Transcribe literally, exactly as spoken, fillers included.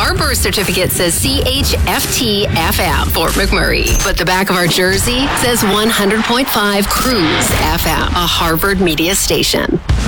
Our birth certificate says C H F T F M, Fort McMurray. But the back of our jersey says one hundred point five Cruise F M, a Harvard media station.